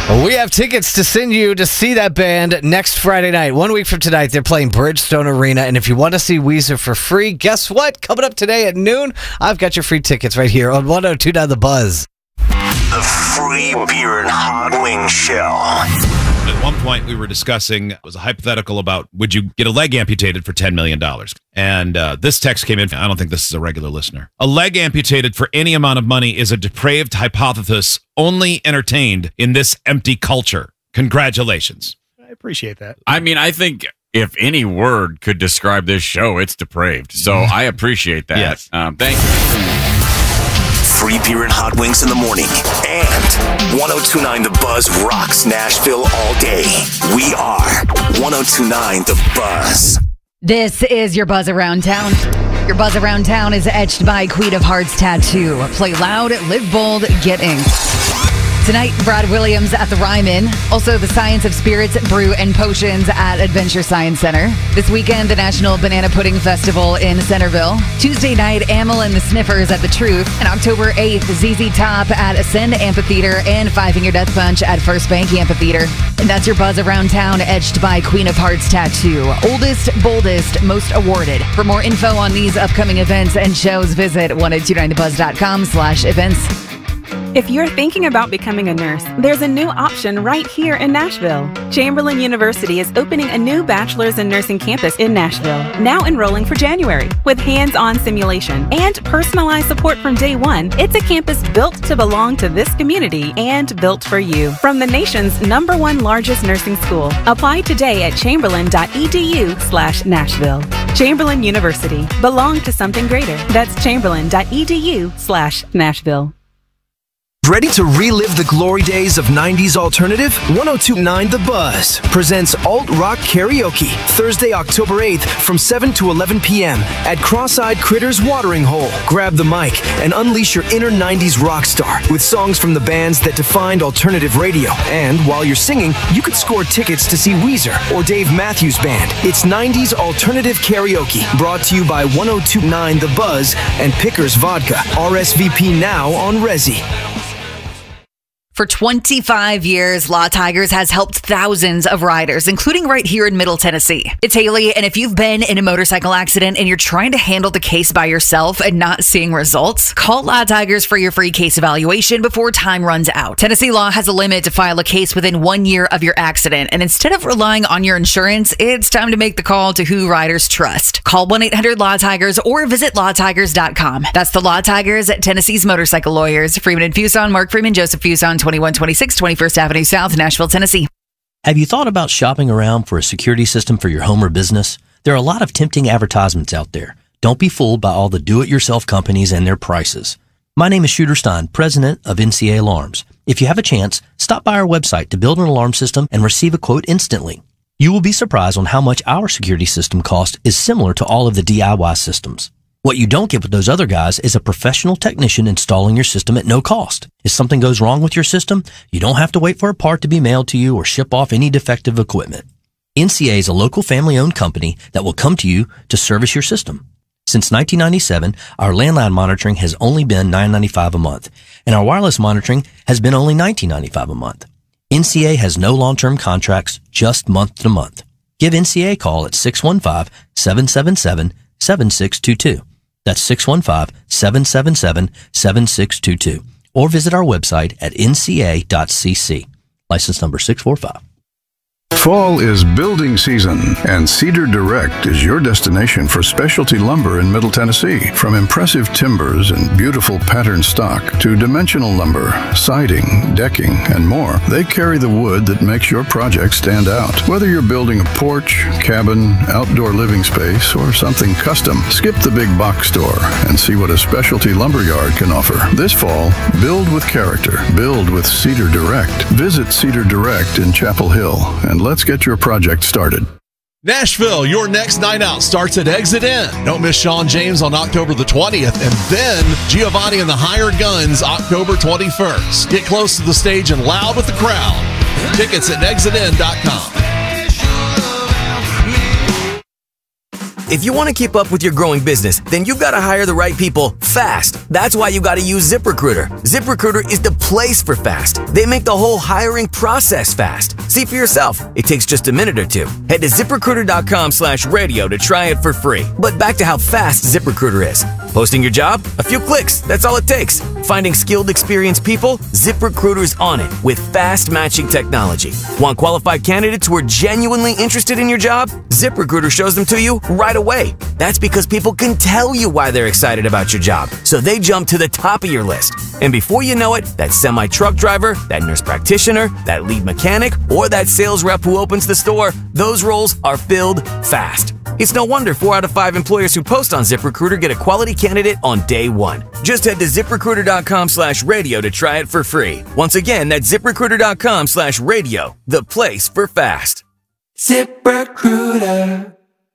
We have tickets to send you to see that band next Friday night. 1 week from tonight, they're playing Bridgestone Arena. And if you want to see Weezer for free, guess what? Coming up today at noon, I've got your free tickets right here on 102.9 The Buzz. The Free Beer and Hot Wings Show. At one point, we were discussing, it was a hypothetical about, would you get a leg amputated for $10 million? And this text came in. I don't think this is a regular listener. A leg amputated for any amount of money is a depraved hypothesis only entertained in this empty culture. Congratulations. I appreciate that. I mean, I think if any word could describe this show, it's depraved. So I appreciate that. Yes. Thank you. Free Beer and Hot Wings in the morning. And 102.9 The Buzz rocks Nashville all day. We are 102.9 The Buzz. This is your Buzz Around Town. Your Buzz Around Town is etched by Queen of Hearts Tattoo. Play loud, live bold, get inked. Tonight, Brad Williams at the Ryman. Also, the Science of Spirits, Brew, and Potions at Adventure Science Center. This weekend, the National Banana Pudding Festival in Centerville. Tuesday night, Amel and the Sniffers at The Truth. And October 8th, ZZ Top at Ascend Amphitheater and Five Finger Death Punch at First Bank Amphitheater. And that's your Buzz Around Town, etched by Queen of Hearts Tattoo. Oldest, boldest, most awarded. For more info on these upcoming events and shows, visit 1029thebuzz.com/events. If you're thinking about becoming a nurse, there's a new option right here in Nashville. Chamberlain University is opening a new bachelor's in nursing campus in Nashville, now enrolling for January. With hands-on simulation and personalized support from day one, it's a campus built to belong to this community and built for you. From the nation's #1 largest nursing school, apply today at chamberlain.edu/Nashville. Chamberlain University. Belong to something greater. That's chamberlain.edu/Nashville. Ready to relive the glory days of 90s alternative? 102.9 The Buzz presents Alt Rock Karaoke, Thursday, October 8th from 7 to 11 p.m. at Cross-Eyed Critters Watering Hole. Grab the mic and unleash your inner 90s rock star with songs from the bands that defined alternative radio. And while you're singing, you could score tickets to see Weezer or Dave Matthews Band. It's 90s alternative karaoke, brought to you by 102.9 The Buzz and Pickers Vodka. RSVP now on Resi. For 25 years, Law Tigers has helped thousands of riders, including right here in Middle Tennessee. It's Haley, and if you've been in a motorcycle accident and you're trying to handle the case by yourself and not seeing results, call Law Tigers for your free case evaluation before time runs out. Tennessee law has a limit to file a case within 1 year of your accident, and instead of relying on your insurance, it's time to make the call to who riders trust. Call 1-800-LAW-TIGERS or visit lawtigers.com. That's the Law Tigers at Tennessee's motorcycle lawyers. Freeman and Fuson, Mark Freeman, Joseph Fuson, 2126 21st Avenue South, Nashville, Tennessee. Have you thought about shopping around for a security system for your home or business? There are a lot of tempting advertisements out there. Don't be fooled by all the do-it-yourself companies and their prices. My name is Shooter Stein, president of NCA Alarms. If you have a chance, stop by our website to build an alarm system and receive a quote instantly. You will be surprised on how much our security system cost is similar to all of the DIY systems. What you don't get with those other guys is a professional technician installing your system at no cost. If something goes wrong with your system, you don't have to wait for a part to be mailed to you or ship off any defective equipment. NCA is a local family-owned company that will come to you to service your system. Since 1997, our landline monitoring has only been $9.95 a month, and our wireless monitoring has been only $19.95 a month. NCA has no long-term contracts, just month-to-month. Give NCA a call at 615-777-7622. That's 615-777-7622. Or visit our website at nca.cc. License number 645. Fall is building season, and Cedar Direct is your destination for specialty lumber in Middle Tennessee. From impressive timbers and beautiful patterned stock to dimensional lumber, siding, decking, and more, they carry the wood that makes your project stand out. Whether you're building a porch, cabin, outdoor living space, or something custom, skip the big box store and see what a specialty lumber yard can offer. This fall, build with character. Build with Cedar Direct. Visit Cedar Direct in Chapel Hill and let's get your project started. Nashville, your next night out starts at Exit Inn. Don't miss Sean James on October the 20th, and then Giovanni and the Hired Guns October 21st. Get close to the stage and loud with the crowd. Tickets at exitinn.com. If you want to keep up with your growing business, then you've got to hire the right people fast. That's why you got to use ZipRecruiter. ZipRecruiter is the place for fast. They make the whole hiring process fast. See for yourself. It takes just a minute or two. Head to ZipRecruiter.com/radio to try it for free. But back to how fast ZipRecruiter is. Posting your job? A few clicks. That's all it takes. Finding skilled, experienced people? ZipRecruiter's on it with fast matching technology. Want qualified candidates who are genuinely interested in your job? ZipRecruiter shows them to you right away. That's because people can tell you why they're excited about your job, so they jump to the top of your list. And before you know it, that semi-truck driver, that nurse practitioner, that lead mechanic, or that sales rep who opens the store, those roles are filled fast. It's no wonder 4 out of 5 employers who post on ZipRecruiter get a quality candidate on day one. Just head to ZipRecruiter.com/radio to try it for free. Once again, that's ZipRecruiter.com/radio, the place for fast. ZipRecruiter.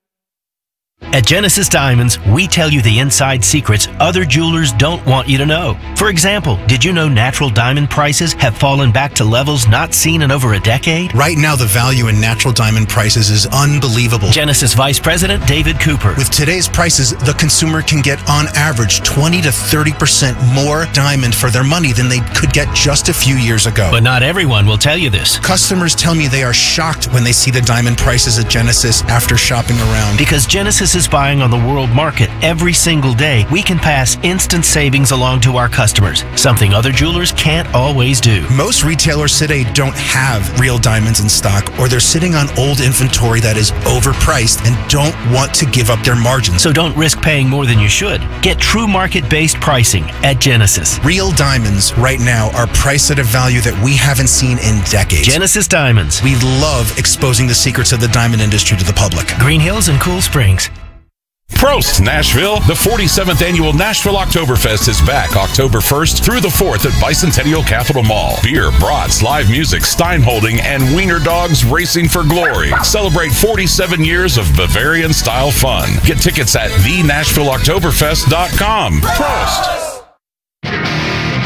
At Genesis Diamonds, we tell you the inside secrets other jewelers don't want you to know. For example, did you know natural diamond prices have fallen back to levels not seen in over a decade? Right now, the value in natural diamond prices is unbelievable. Genesis Vice President David Cooper. With today's prices, the consumer can get on average 20 to 30% more diamond for their money than they could get just a few years ago. But not everyone will tell you this. Customers tell me they are shocked when they see the diamond prices at Genesis after shopping around. Because Genesis is buying on the world market every single day, we can pass instant savings along to our customers, something other jewelers can't always do. Most retailers today don't have real diamonds in stock, or they're sitting on old inventory that is overpriced and don't want to give up their margins. So don't risk paying more than you should. Get true market-based pricing at Genesis. Real diamonds right now are priced at a value that we haven't seen in decades. Genesis Diamonds. We love exposing the secrets of the diamond industry to the public. Green Hills and Cool Springs. Prost, Nashville! The 47th Annual Nashville Oktoberfest is back October 1st through the 4th at Bicentennial Capitol Mall. Beer, brats, live music, Steinholding, and wiener dogs racing for glory. Celebrate 47 years of Bavarian-style fun. Get tickets at thenashvilleoktoberfest.com. Prost!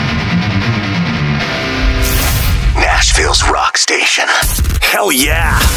Nashville's rock station. Hell yeah!